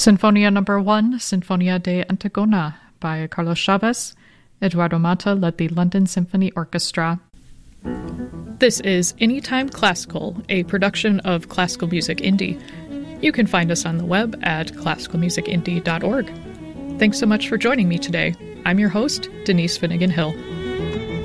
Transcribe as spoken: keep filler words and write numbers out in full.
Sinfonia Number One, Sinfonia de Antigona by Carlos Chavez. Eduardo Mata led the London Symphony Orchestra. This is Anytime Classical, a production of Classical Music Indie. You can find us on the web at classical music indie dot org. Thanks so much for joining me today. I'm your host, Denise Finnegan Hill.